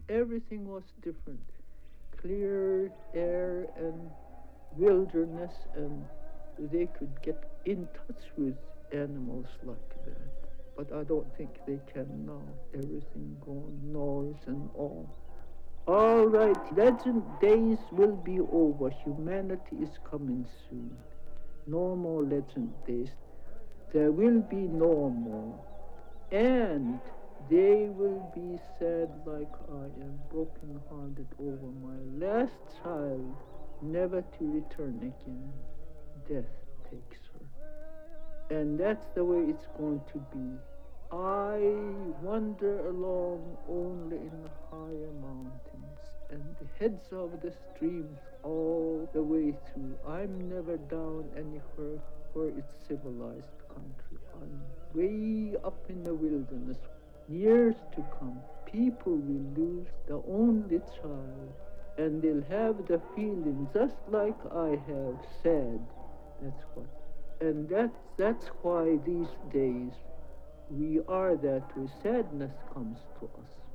Everything was different. Clear air and wilderness, and they could get in touch with animals like that. But I don't think they can now. Everything gone, noise and all. All right, legend days will be over. Humanity is coming soon. No more legend days. There will be no more. And they will be sad like I am, broken hearted over my last child, never to return again. Death takes her. And that's the way it's going to be. I wander along only in the higher mountains and the heads of the streams all the way through. I'm never down anywhere where it's civilized country. I'm way up in the wilderness. Years to come, people will lose the only child, and they'll have the feeling just like I have, sad. That's what. And that's why these days we are that way. Sadness comes to us.